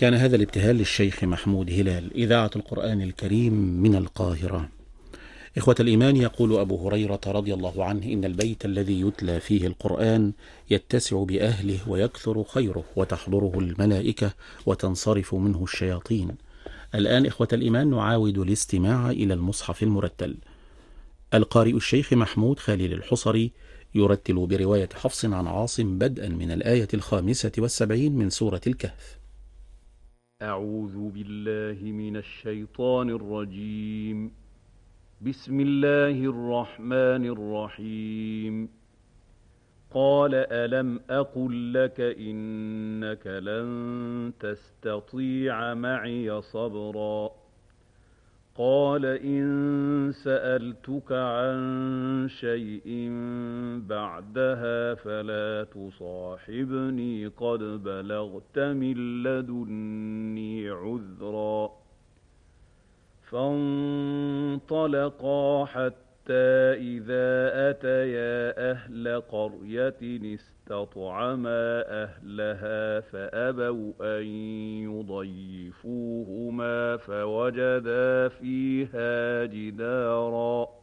كان هذا الابتهال للشيخ محمود هلال، إذاعة القرآن الكريم من القاهرة. إخوة الإيمان، يقول أبو هريرة رضي الله عنه: إن البيت الذي يتلى فيه القرآن يتسع بأهله ويكثر خيره وتحضره الملائكة وتنصرف منه الشياطين. الآن إخوة الإيمان نعاود الاستماع إلى المصحف المرتل. القارئ الشيخ محمود خليل الحصري يرتل برواية حفص عن عاصم بدءا من الآية 75 من سورة الكهف. أعوذ بالله من الشيطان الرجيم. بسم الله الرحمن الرحيم. قال ألم أقل لك إنك لن تستطيع معي صبرا. قال إن سألتك عن شيء بعدها فلا تصاحبني قد بلغت من لدني عذرا. فانطلقا حتى إذا أتيا أهل قرية استطعما أهلها فأبوا أن يضيفوهما فوجدا فيها جدارا